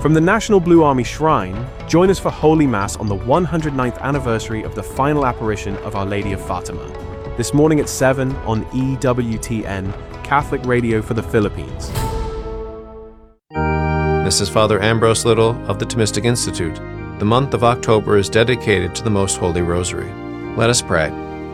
From the National Blue Army Shrine, join us for Holy Mass on the 109th anniversary of the final apparition of Our Lady of Fatima. This morning at 7 on EWTN, Catholic Radio for the Philippines. This is Father Ambrose Little of the Thomistic Institute. The month of October is dedicated to the Most Holy Rosary. Let us pray.